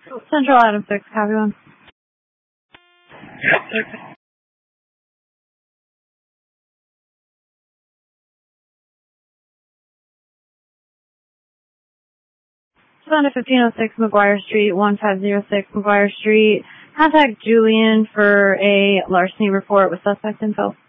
Central Item 6, copy one. Under 1506 McGuire Street, 1506 McGuire Street. Contact Julian for a larceny report with suspect info.